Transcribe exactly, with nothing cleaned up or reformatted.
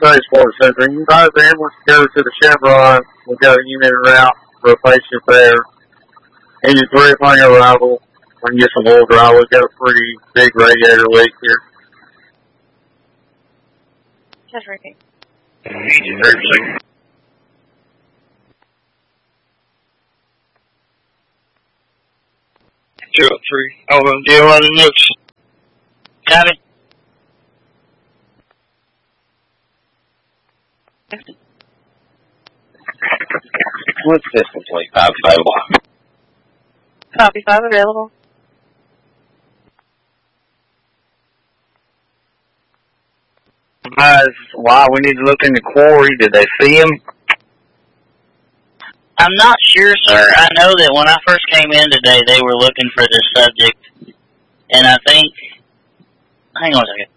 Space Force Center. You guys are able to go to the Chevron. We've got a unit en route for a patient there. Engine three upon your arrival. We can get some oil dry. We've got a pretty big radiator leak here. Just repeat. Engine three. Two oh three. Oh, well, do you want the notes? Copy. What's this complete five available? Copy five available. Guys, why we need to look in the quarry? Did they see him? I'm not sure, sir. I know that when I first came in today, they were looking for this subject, and I think. Hang on a second.